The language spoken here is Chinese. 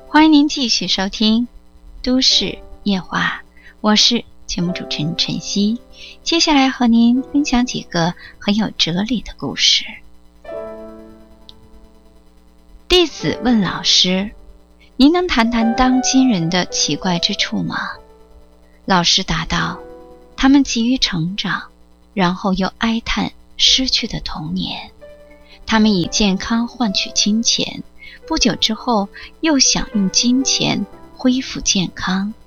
欢迎您继续收听都市夜话，我是节目主持人晨曦。接下来和您分享几个很有哲理的故事。弟子问老师，您能谈谈当今人的奇怪之处吗？老师答道，他们急于成长，然后又哀叹失去的童年。他们以健康换取金钱，不久之后又想用金钱恢复健康。